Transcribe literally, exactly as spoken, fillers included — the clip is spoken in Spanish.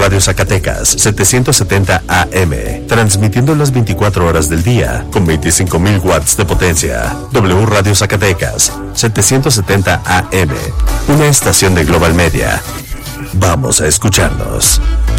Radio Zacatecas, setecientos setenta A M, transmitiendo las veinticuatro horas del día, con veinticinco mil watts de potencia. W Radio Zacatecas, setecientos setenta A M, una estación de Global Media. Vamos a escucharnos.